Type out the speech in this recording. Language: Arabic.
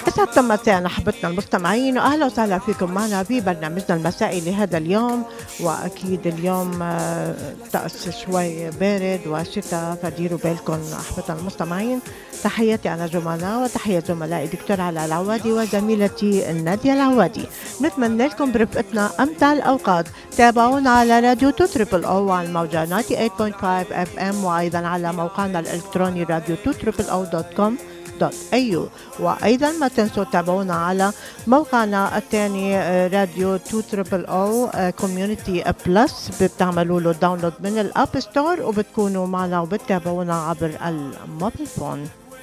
يسعد مساء أحبتنا المستمعين، وأهلا وسهلا فيكم معنا ببرنامجنا المسائي لهذا اليوم. وأكيد اليوم طقس شوي بارد وشتاء، فديروا بالكم أحبتنا المستمعين. تحياتي أنا جمانة، وتحية زملائي دكتور علاء العوادي وزميلتي نادية العوادي. نتمنى لكم برفقتنا أمتع الأوقات. تابعونا على راديو 2 على الموجة 98.5 FM، وأيضا على موقعنا الإلكتروني راديو 2 وأيضا ما تنسوا تتابعونا على موقعنا الثاني راديو 2 كوميونيتي بلس، بتعملوا له داونلود من الاب ستور وبتكونوا معنا وبتتابعونا عبر الموبيل فون.